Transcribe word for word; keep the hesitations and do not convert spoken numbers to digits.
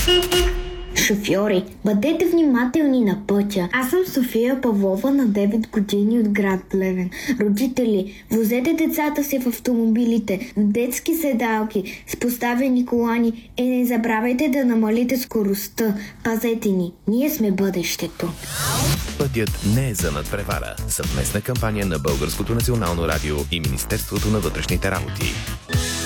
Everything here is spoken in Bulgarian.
Шофьори, бъдете внимателни на пътя. Аз съм София Павлова, на девет години, от град Плевен. Родители, возете децата си в автомобилите, в детски седалки, с поставени колани и не забравяйте да намалите скоростта. Пазете ни, ние сме бъдещето. Пътят не е за надпревара. Съвместна кампания на Българското национално радио и Министерството на вътрешните работи.